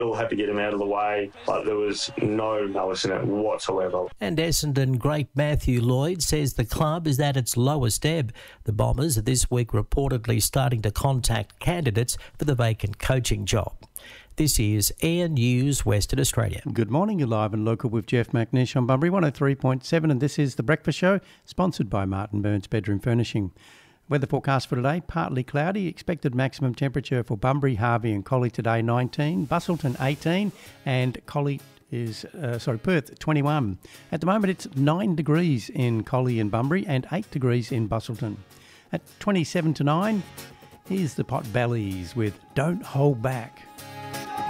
We'll have to get him out of the way, but there was no malice in it whatsoever. And Essendon great Matthew Lloyd says the club is at its lowest ebb. The Bombers are this week reportedly starting to contact candidates for the vacant coaching job. This is Air News Western Australia. Good morning, you're live and local with Jeff McNish on Bunbury 103.7, and this is The Breakfast Show, sponsored by Martin Burns Bedroom Furnishing. Weather forecast for today, partly cloudy. Expected maximum temperature for Bunbury, Harvey and Collie today 19, Busselton 18 and Perth 21. At the moment it's 9 degrees in Collie and Bunbury and 8 degrees in Busselton. At 27 to 9, here's the Pot Bellies with Don't Hold Back.